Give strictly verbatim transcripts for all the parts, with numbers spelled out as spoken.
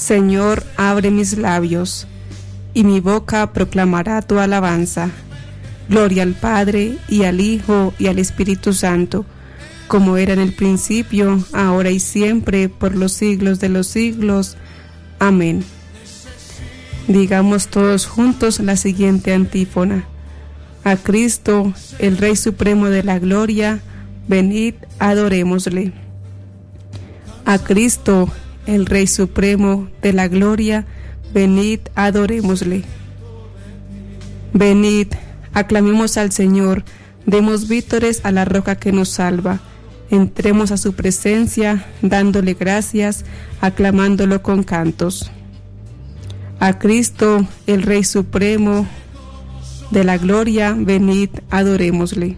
Señor, abre mis labios, y mi boca proclamará tu alabanza. Gloria al Padre, y al Hijo, y al Espíritu Santo, como era en el principio, ahora y siempre, por los siglos de los siglos. Amén. Digamos todos juntos la siguiente antífona. A Cristo, el Rey Supremo de la Gloria, venid, adorémosle. A Cristo, el Rey Supremo de la Gloria, venid, adorémosle. Venid, aclamemos al Señor, demos vítores a la roca que nos salva. Entremos a su presencia, dándole gracias, aclamándolo con cantos. A Cristo, el Rey Supremo de la Gloria, venid, adorémosle.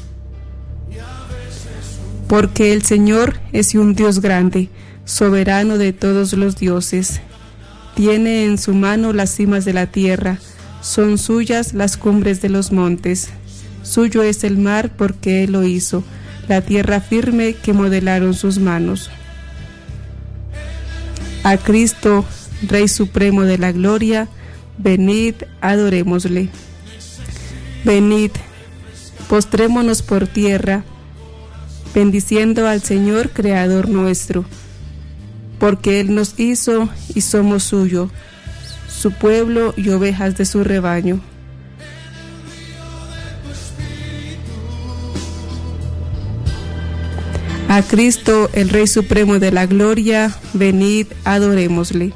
Porque el Señor es un Dios grande, soberano de todos los dioses. Tiene en su mano las cimas de la tierra, son suyas las cumbres de los montes. Suyo es el mar porque Él lo hizo, la tierra firme que modelaron sus manos. A Cristo, Rey Supremo de la Gloria, venid, adorémosle. Venid, postrémonos por tierra, bendiciendo al Señor Creador nuestro, porque Él nos hizo y somos suyo, su pueblo y ovejas de su rebaño. A Cristo, el Rey Supremo de la Gloria, venid, adorémosle.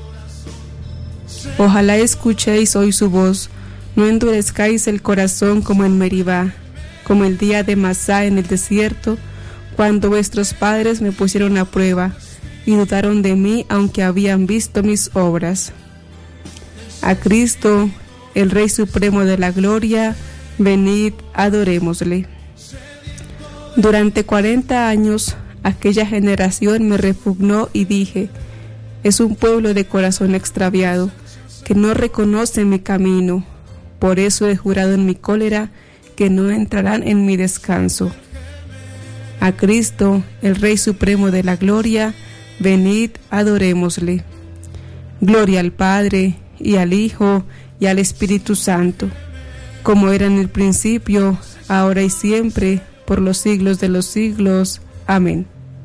Ojalá escuchéis hoy su voz, no endurezcáis el corazón como en Meribá, como el día de Masá en el desierto, cuando vuestros padres me pusieron a prueba y dudaron de mí aunque habían visto mis obras. A Cristo, el Rey Supremo de la Gloria, venid, adorémosle. Durante cuarenta años, aquella generación me repugnó y dije, es un pueblo de corazón extraviado, que no reconoce mi camino. Por eso he jurado en mi cólera que no entrarán en mi descanso. A Cristo, el Rey Supremo de la Gloria, venid, adorémosle. Gloria al Padre, y al Hijo, y al Espíritu Santo, como era en el principio, ahora y siempre, por los siglos de los siglos. Amén.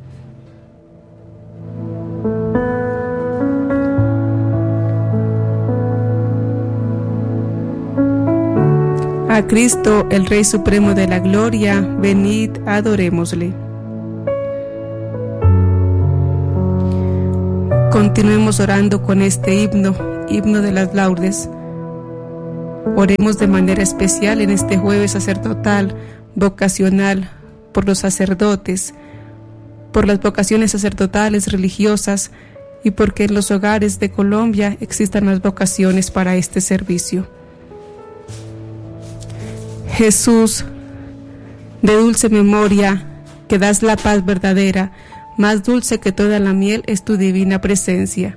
A Cristo, el Rey Supremo de la Gloria, venid, adorémosle. Continuemos orando con este himno, himno de las laudes. Oremos de manera especial en este jueves sacerdotal, vocacional, por los sacerdotes, por las vocaciones sacerdotales religiosas y porque en los hogares de Colombia existan las vocaciones para este servicio. Jesús, de dulce memoria, que das la paz verdadera, más dulce que toda la miel es tu divina presencia.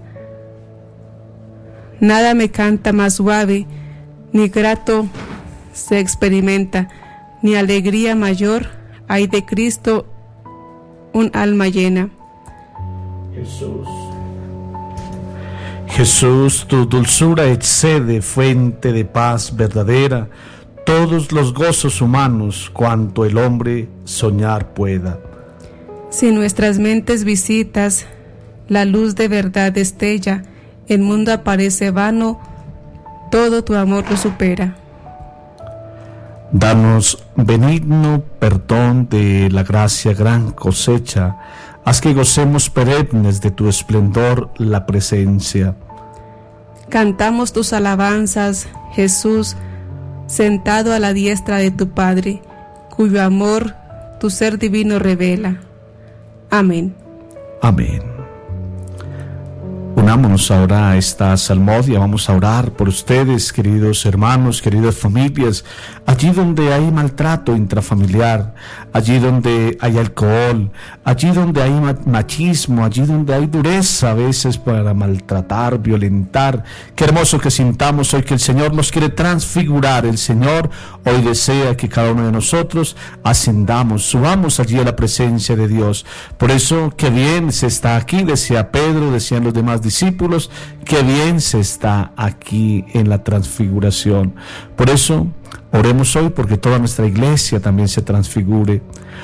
Nada me canta más suave, ni grato se experimenta, ni alegría mayor hay de Cristo un alma llena. Jesús. Jesús, tu dulzura excede, fuente de paz verdadera, todos los gozos humanos cuanto el hombre soñar pueda. Si nuestras mentes visitas, la luz de verdad destella, el mundo aparece vano, todo tu amor lo supera. Danos benigno perdón de la gracia gran cosecha, haz que gocemos perennes de tu esplendor la presencia. Cantamos tus alabanzas, Jesús, sentado a la diestra de tu Padre, cuyo amor tu ser divino revela. Amén. Amén. Unámonos ahora a esta salmodia, vamos a orar por ustedes, queridos hermanos, queridas familias, allí donde hay maltrato intrafamiliar, allí donde hay alcohol, allí donde hay machismo, allí donde hay dureza a veces para maltratar, violentar. Qué hermoso que sintamos hoy que el Señor nos quiere transfigurar. El Señor hoy desea que cada uno de nosotros ascendamos, subamos allí a la presencia de Dios. Por eso, qué bien se está aquí, decía Pedro, decían los demás discípulos, discípulos, qué bien se está aquí en la transfiguración. Por eso, oremos hoy porque toda nuestra iglesia también se transfigure.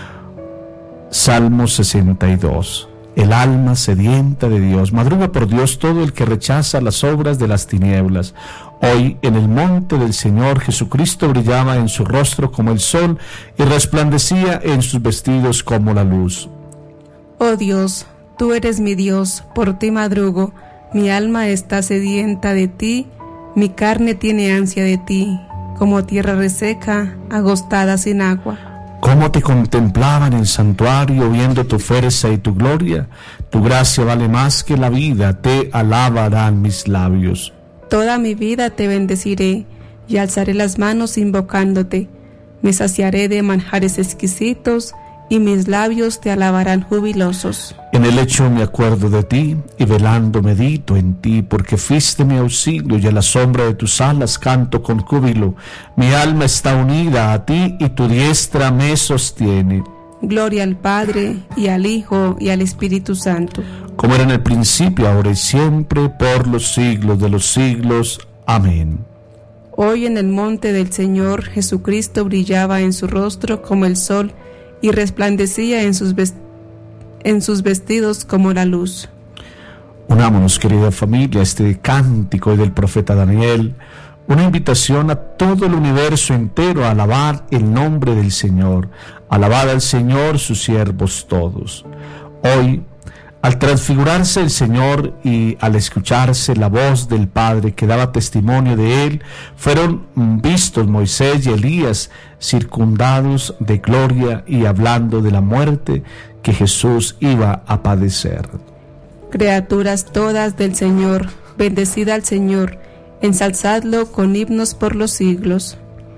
Salmo sesenta y dos. El alma sedienta de Dios, madruga por Dios todo el que rechaza las obras de las tinieblas. Hoy en el monte del Señor Jesucristo brillaba en su rostro como el sol y resplandecía en sus vestidos como la luz. Oh Dios, tú eres mi Dios, por ti madrugo, mi alma está sedienta de ti, mi carne tiene ansia de ti, como tierra reseca, agostada sin agua. Cómo te contemplaba en el santuario, viendo tu fuerza y tu gloria. Tu gracia vale más que la vida, te alabarán mis labios. Toda mi vida te bendeciré, y alzaré las manos invocándote. Me saciaré de manjares exquisitos, y mis labios te alabarán jubilosos. En el lecho me acuerdo de ti, y velando medito en ti, porque fuiste mi auxilio, y a la sombra de tus alas canto con júbilo. Mi alma está unida a ti, y tu diestra me sostiene. Gloria al Padre, y al Hijo, y al Espíritu Santo. Como era en el principio, ahora y siempre, por los siglos de los siglos. Amén. Hoy en el monte del Señor, Jesucristo brillaba en su rostro como el sol, y resplandecía en sus, vest- en sus vestidos como la luz. Unámonos, querida familia, a este cántico del profeta Daniel, una invitación a todo el universo entero a alabar el nombre del Señor, alabar al Señor sus siervos todos. Hoy, al transfigurarse el Señor y al escucharse la voz del Padre que daba testimonio de Él, fueron vistos Moisés y Elías circundados de gloria y hablando de la muerte que Jesús iba a padecer. Criaturas todas del Señor, bendecida al Señor, ensalzadlo con himnos por los siglos.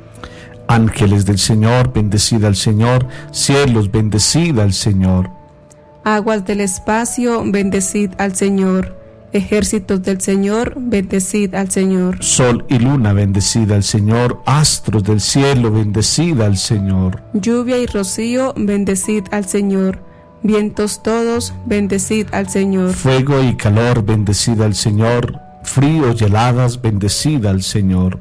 Ángeles del Señor, bendecida al Señor, cielos, bendecida al Señor. Aguas del espacio, bendecid al Señor. Ejércitos del Señor, bendecid al Señor. Sol y luna, bendecida al Señor. Astros del cielo, bendecida al Señor. Lluvia y rocío, bendecid al Señor. Vientos todos, bendecid al Señor. Fuego y calor, bendecida al Señor. Fríos y heladas, bendecida al Señor.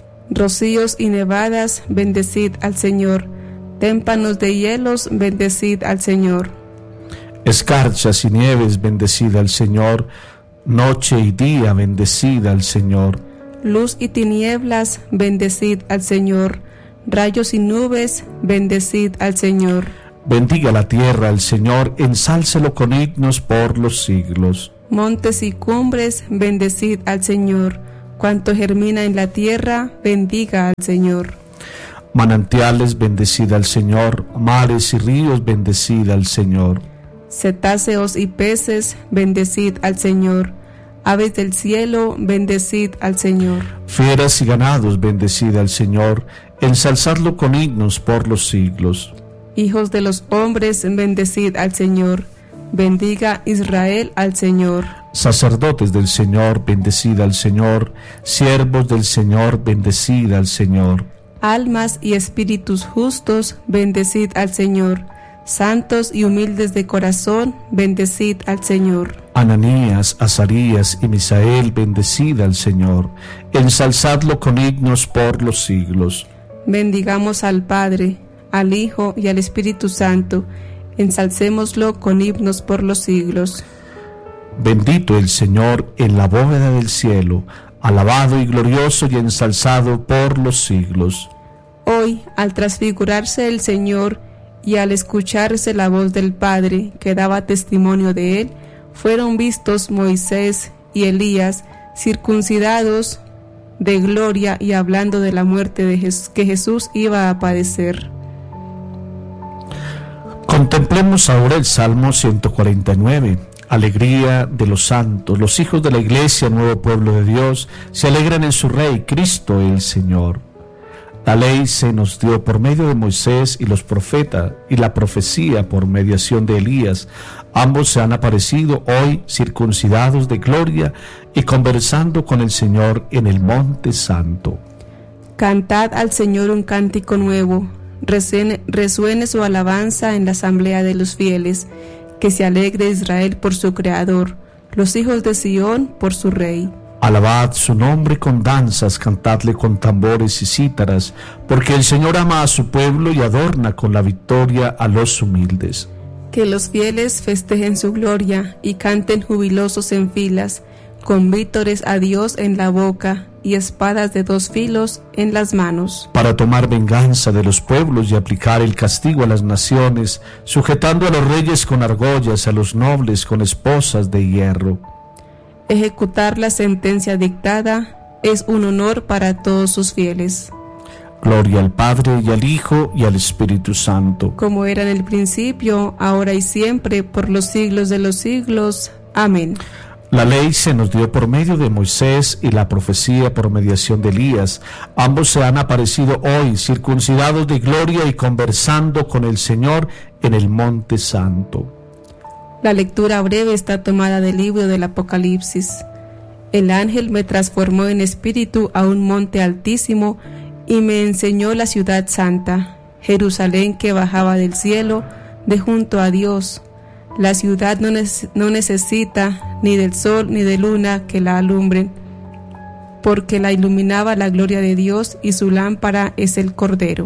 Rocíos y nevadas, bendecid al Señor. Témpanos de hielos, bendecid al Señor. Escarchas y nieves, bendecida al Señor. Noche y día, bendecida al Señor. Luz y tinieblas, bendecid al Señor. Rayos y nubes, bendecid al Señor. Bendiga la tierra al Señor, ensálcelo con himnos por los siglos. Montes y cumbres, bendecid al Señor. Cuanto germina en la tierra, bendiga al Señor. Manantiales, bendecida al Señor. Mares y ríos, bendecida al Señor. Cetáceos y peces, bendecid al Señor. Aves del cielo, bendecid al Señor. Fieras y ganados, bendecida al Señor. Ensalzadlo con himnos por los siglos. Hijos de los hombres, bendecid al Señor. Bendiga Israel al Señor. Sacerdotes del Señor, bendecida al Señor. Siervos del Señor, bendecida al Señor. Almas y espíritus justos, bendecid al Señor. Santos y humildes de corazón, bendecid al Señor. Ananías, Azarías y Misael, bendecida al Señor. Ensalzadlo con himnos por los siglos. Bendigamos al Padre, al Hijo y al Espíritu Santo. Ensalcémoslo con himnos por los siglos. Bendito el Señor en la bóveda del cielo, alabado y glorioso y ensalzado por los siglos. Hoy, al transfigurarse el Señor y al escucharse la voz del Padre que daba testimonio de Él, fueron vistos Moisés y Elías circuncidados de gloria y hablando de la muerte de Jes- que Jesús iba a padecer. Contemplemos ahora el Salmo ciento cuarenta y nueve. Alegría de los santos, los hijos de la Iglesia, nuevo pueblo de Dios, se alegran en su Rey, Cristo el Señor. La ley se nos dio por medio de Moisés y los profetas, y la profecía por mediación de Elías. Ambos se han aparecido hoy circuncidados de gloria y conversando con el Señor en el monte santo. Cantad al Señor un cántico nuevo, resuene, resuene su alabanza en la asamblea de los fieles, que se alegre Israel por su Creador. los hijos de Sión por su rey. Alabad su nombre con danzas, cantadle con tambores y cítaras, porque el Señor ama a su pueblo y adorna con la victoria a los humildes. Que los fieles festejen su gloria y canten jubilosos en filas, con vítores a Dios en la boca y espadas de dos filos en las manos. Para tomar venganza de los pueblos y aplicar el castigo a las naciones, sujetando a los reyes con argollas, a los nobles con esposas de hierro. Ejecutar la sentencia dictada es un honor para todos sus fieles. Gloria al Padre y al Hijo y al Espíritu Santo. Como era en el principio, ahora y siempre, por los siglos de los siglos. Amén. La ley se nos dio por medio de Moisés y la profecía por mediación de Elías. Ambos se han aparecido hoy, circuncidados de gloria y conversando con el Señor en el Monte Santo. La lectura breve está tomada del libro del Apocalipsis. El ángel me transformó en espíritu a un monte altísimo y me enseñó la ciudad santa, Jerusalén, que bajaba del cielo, de junto a Dios. La ciudad no, ne- no necesita ni del sol ni de luna que la alumbren, porque la iluminaba la gloria de Dios y su lámpara es el Cordero.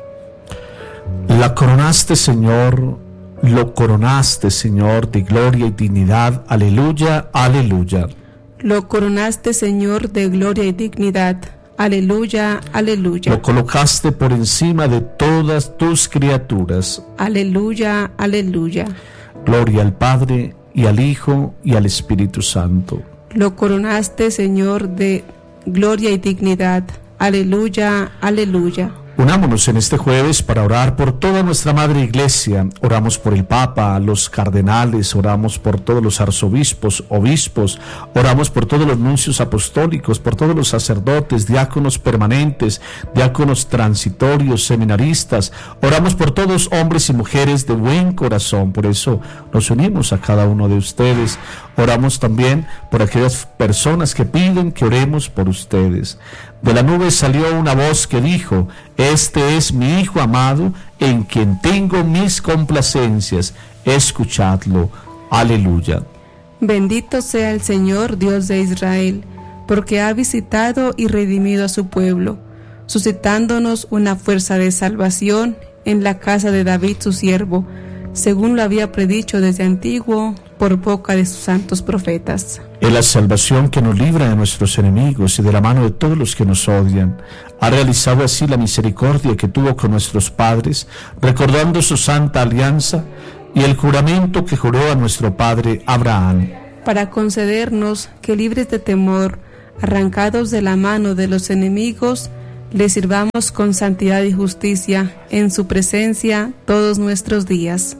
La coronaste, Señor, lo coronaste, Señor, de gloria y dignidad. Aleluya, aleluya. Lo coronaste, Señor, de gloria y dignidad. Aleluya, aleluya. Lo colocaste por encima de todas tus criaturas. Aleluya, aleluya. Gloria al Padre y al Hijo y al Espíritu Santo. Lo coronaste, Señor, de gloria y dignidad. Aleluya, aleluya. Unámonos en este jueves para orar por toda nuestra Madre Iglesia. Oramos por el Papa, los cardenales, oramos por todos los arzobispos, obispos, oramos por todos los nuncios apostólicos, por todos los sacerdotes, diáconos permanentes, diáconos transitorios, seminaristas. Oramos por todos hombres y mujeres de buen corazón. Por eso nos unimos a cada uno de ustedes. Oramos también por aquellas personas que piden que oremos por ustedes. De la nube salió una voz que dijo: este es mi Hijo amado, en quien tengo mis complacencias. Escuchadlo. Aleluya. Bendito sea el Señor, Dios de Israel, porque ha visitado y redimido a su pueblo, suscitándonos una fuerza de salvación en la casa de David su siervo, según lo había predicho desde antiguo por boca de sus santos profetas. Es la salvación que nos libra de nuestros enemigos y de la mano de todos los que nos odian. Ha realizado así la misericordia que tuvo con nuestros padres, recordando su santa alianza y el juramento que juró a nuestro padre Abraham. Para concedernos que, libres de temor, arrancados de la mano de los enemigos, le sirvamos con santidad y justicia en su presencia todos nuestros días.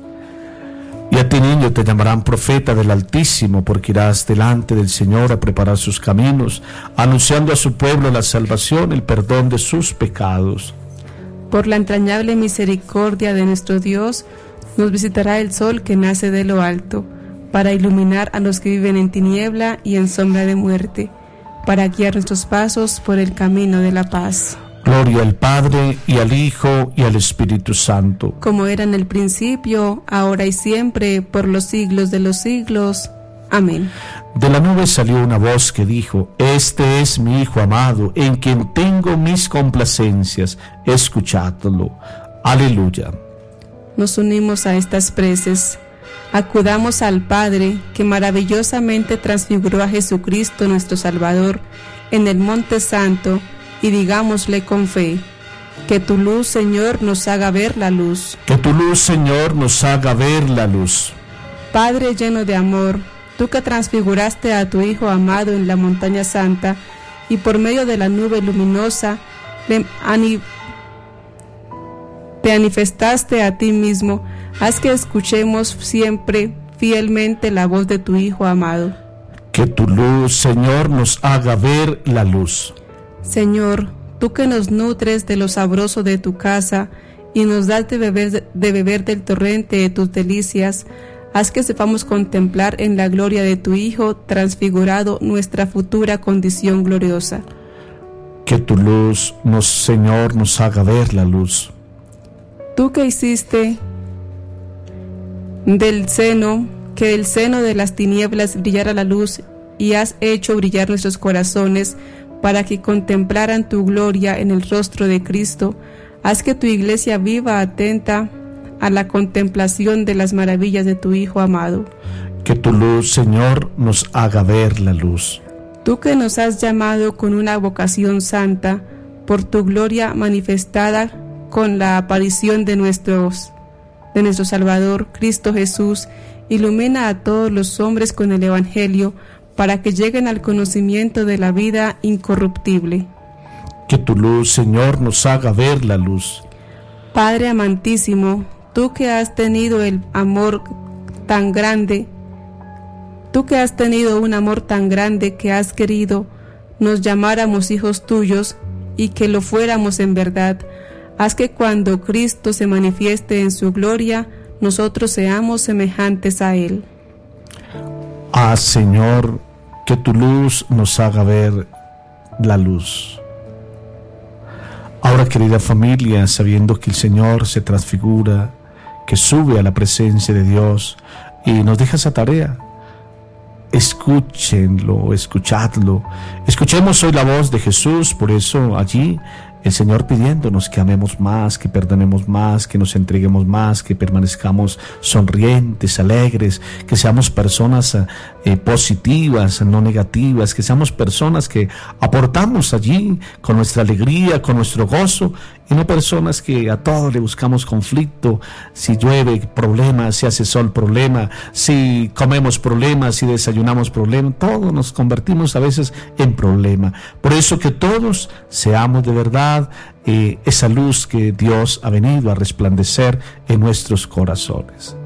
Y a ti, niño, te llamarán profeta del Altísimo, porque irás delante del Señor a preparar sus caminos, anunciando a su pueblo la salvación, el perdón de sus pecados. Por la entrañable misericordia de nuestro Dios, nos visitará el sol que nace de lo alto, para iluminar a los que viven en tiniebla y en sombra de muerte, para guiar nuestros pasos por el camino de la paz. Gloria al Padre, y al Hijo, y al Espíritu Santo. Como era en el principio, ahora y siempre, por los siglos de los siglos. Amén. De la nube salió una voz que dijo: este es mi Hijo amado, en quien tengo mis complacencias. Escuchadlo. Aleluya. Nos unimos a estas preces. Acudamos al Padre, que maravillosamente transfiguró a Jesucristo nuestro Salvador en el Monte Santo, y digámosle con fe: que tu luz, Señor, nos haga ver la luz. Que tu luz, Señor, nos haga ver la luz. Padre lleno de amor, tú que transfiguraste a tu Hijo amado en la montaña santa, y por medio de la nube luminosa le ani- te manifestaste a ti mismo, haz que escuchemos siempre fielmente la voz de tu Hijo amado. Que tu luz, Señor, nos haga ver la luz. Señor, tú que nos nutres de lo sabroso de tu casa y nos das de beber, de beber del torrente de tus delicias, haz que sepamos contemplar en la gloria de tu Hijo transfigurado nuestra futura condición gloriosa. Que tu luz, nos, Señor, nos haga ver la luz. Tú que hiciste del seno que del seno de las tinieblas brillara la luz, y has hecho brillar nuestros corazones para que contemplaran tu gloria en el rostro de Cristo. Haz que tu iglesia viva atenta a la contemplación de las maravillas de tu Hijo amado. Que tu luz, Señor, nos haga ver la luz. Tú que nos has llamado con una vocación santa, por tu gloria manifestada con la aparición de, nuestros, de nuestro Salvador, Cristo Jesús, ilumina a todos los hombres con el Evangelio, para que lleguen al conocimiento de la vida incorruptible. Que tu luz, Señor, nos haga ver la luz. Padre amantísimo, tú que has tenido el amor tan grande, tú que has tenido un amor tan grande que has querido nos llamáramos hijos tuyos y que lo fuéramos en verdad, haz que cuando Cristo se manifieste en su gloria, nosotros seamos semejantes a Él. Haz, Señor, que tu luz nos haga ver la luz. Ahora, querida familia, sabiendo que el Señor se transfigura, que sube a la presencia de Dios y nos deja esa tarea, escúchenlo, escuchadlo. Escuchemos hoy la voz de Jesús. Por eso allí el Señor pidiéndonos que amemos más, que perdonemos más, que nos entreguemos más, que permanezcamos sonrientes, alegres, que seamos personas eh, positivas, no negativas, que seamos personas que aportamos allí con nuestra alegría, con nuestro gozo, y no personas que a todo le buscamos conflicto. Si llueve, problema; si hace sol, problema; si comemos, problemas; si desayunamos, problema. Todos nos convertimos a veces en problema. Por eso que todos seamos de verdad eh, esa luz que Dios ha venido a resplandecer en nuestros corazones.